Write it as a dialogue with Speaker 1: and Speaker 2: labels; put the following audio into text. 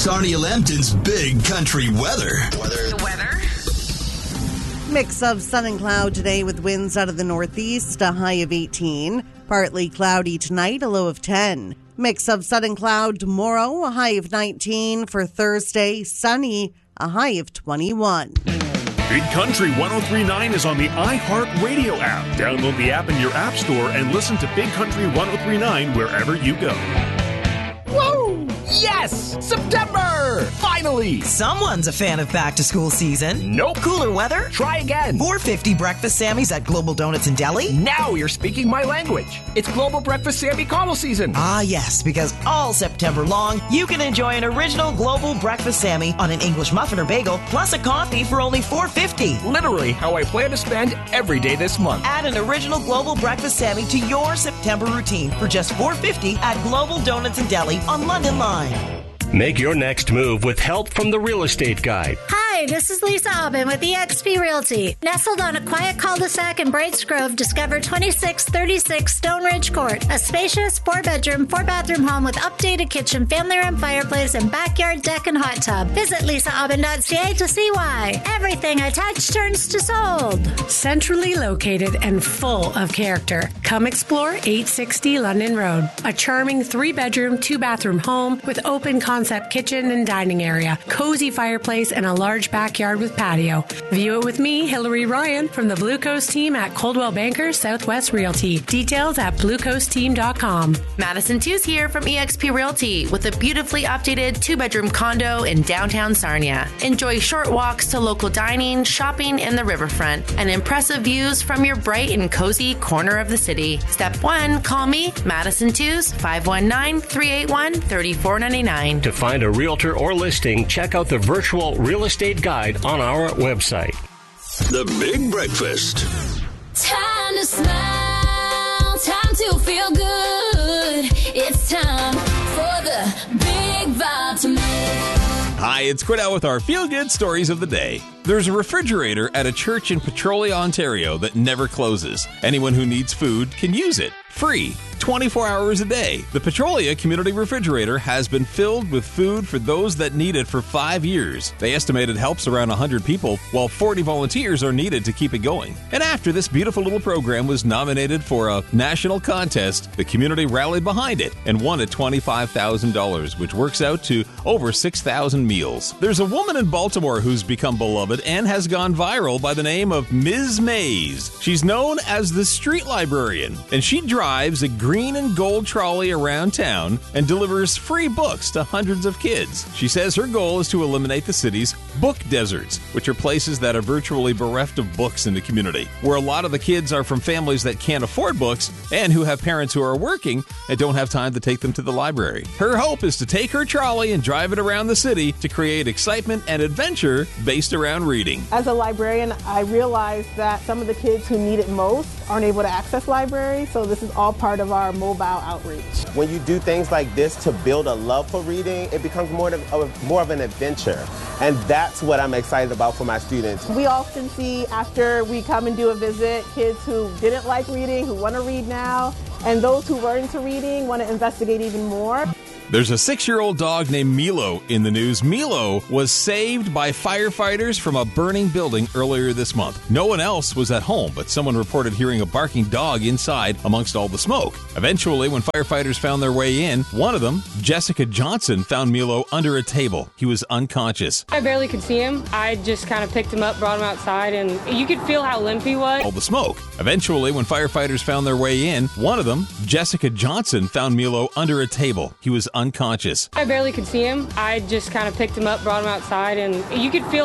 Speaker 1: Sarnia Lambton's Big Country Weather.
Speaker 2: The weather?
Speaker 3: Mix of sun and cloud today with winds out of the northeast, a high of 18. Partly cloudy tonight, a low of 10. Mix of sun and cloud tomorrow, a high of 19. For Thursday, sunny, a high of 21.
Speaker 4: Big Country 103.9 is on the iHeartRadio app. Download the app in your app store and listen to Big Country 103.9 wherever you go.
Speaker 5: Woo! Yes! September! Finally!
Speaker 6: Someone's a fan of back-to-school season.
Speaker 5: Nope.
Speaker 6: Cooler weather?
Speaker 5: Try again.
Speaker 6: $4.50 breakfast Sammys at Global Donuts and Deli?
Speaker 5: Now you're speaking my language. It's Global Breakfast Sammy Connell season.
Speaker 6: Ah, yes, because all September long, you can enjoy an original Global Breakfast Sammy on an English muffin or bagel, plus a coffee for only $4.50.
Speaker 5: Literally how I plan to spend every day this month.
Speaker 6: Add an original Global Breakfast Sammy to your September routine for just $4.50 at Global Donuts and Deli on London Line.
Speaker 7: Make your next move with help from the Real Estate Guide.
Speaker 8: Hi, this is Lisa Aubin with eXp Realty. Nestled on a quiet cul-de-sac in Brights Grove, discover 2636 Stone Ridge Court, a spacious 4-bedroom, 4-bathroom home with updated kitchen, family room, fireplace, and backyard deck and hot tub. Visit lisaaubin.ca to see why. Everything I touch turns to sold.
Speaker 9: Centrally located and full of character. Come explore 860 London Road, a charming 3-bedroom, 2-bathroom home with open concept kitchen and dining area, cozy fireplace, and a large backyard with patio. View it with me, Hillary Ryan, from the Blue Coast team at Coldwell Banker Southwest Realty. Details at bluecoastteam.com.
Speaker 2: Madison Tews here from eXp Realty with a beautifully updated 2-bedroom condo in downtown Sarnia. Enjoy short walks to local dining, shopping in the riverfront, and impressive views from your bright and cozy corner of the city. Step 1, call me, Madison Tews, 519-381-3499.
Speaker 7: To find a realtor or listing, check out the virtual real estate guide on our website.
Speaker 1: The Big Breakfast.
Speaker 10: Time to smile, time to feel good. It's time for the Big Vitamin.
Speaker 11: Hi, it's Cordell with our feel-good stories of the day. There's a refrigerator at a church in Petrolia, Ontario that never closes. Anyone who needs food can use it. Free. 24 hours a day. The Petrolia Community Refrigerator has been filled with food for those that need it for 5 years. They estimate it helps around 100 people, while 40 volunteers are needed to keep it going. And after this beautiful little program was nominated for a national contest, the community rallied behind it and won at $25,000, which works out to over 6,000 meals. There's a woman in Baltimore who's become beloved and has gone viral by the name of Ms. Mays. She's known as the street librarian, and she drives a green and gold trolley around town and delivers free books to hundreds of kids. She says her goal is to eliminate the city's book deserts, which are places that are virtually bereft of books in the community, where a lot of the kids are from families that can't afford books and who have parents who are working and don't have time to take them to the library. Her hope is to take her trolley and drive it around the city to create excitement and adventure based around reading.
Speaker 12: As a librarian, I realized that some of the kids who need it most aren't able to access libraries, so this is all part of our mobile outreach.
Speaker 13: When you do things like this to build a love for reading, it becomes more of an adventure. And that's what I'm excited about for my students.
Speaker 12: We often see after we come and do a visit, kids who didn't like reading, who want to read now, and those who were into reading want to investigate even more.
Speaker 11: There's a 6-year-old dog named Milo in the news. Milo was saved by firefighters from a burning building earlier this month. No one else was at home, but someone reported hearing a barking dog inside amongst all the smoke. Eventually, when firefighters found their way in, one of them, Jessica Johnson, found Milo under a table. He was unconscious.
Speaker 14: I barely could see him. I just kind of picked him up, brought him outside, and you could feel how limp he was.
Speaker 11: All the smoke. Eventually, when firefighters found their way in, one of them, Jessica Johnson, found Milo under a table. He was unconscious.
Speaker 14: I barely could see him. I just kind of picked him up, brought him outside, and you could feel